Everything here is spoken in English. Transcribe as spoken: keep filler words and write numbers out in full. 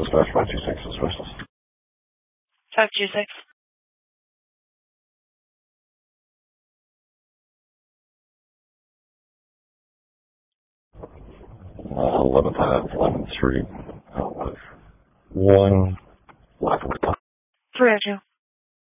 Dispatch five two six, specialist. five two six. Uh, eleventh Ave, eleventh Street, uh, one, left. three oh two.